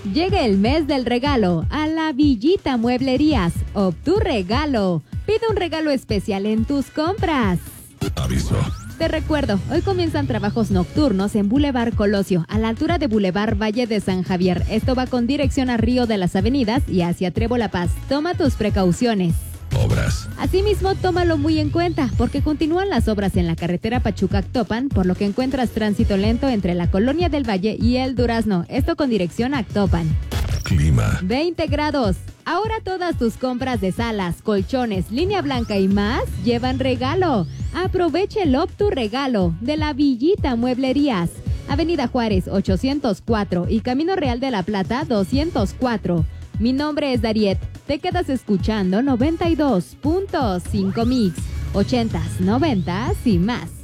Llega el mes del regalo a la Villita Mueblerías. Tu regalo. Pide un regalo especial en tus compras. Aviso. Te recuerdo, hoy comienzan trabajos nocturnos en Boulevard Colosio, a la altura de Boulevard Valle de San Javier. Esto va con dirección a Río de las Avenidas y hacia Trevo La Paz. Toma tus precauciones. Obras. Asimismo, tómalo muy en cuenta, porque continúan las obras en la carretera Pachuca-Actopan, por lo que encuentras tránsito lento entre la Colonia del Valle y el Durazno. Esto con dirección a Actopan. Clima. 20 grados. Ahora todas tus compras de salas, colchones, línea blanca y más llevan regalo. Aproveche el tu regalo de la Villita Mueblerías. Avenida Juárez 804 y Camino Real de la Plata 204. Mi nombre es Dariet. Te quedas escuchando 92.5 Mix, 80s, 90s y más.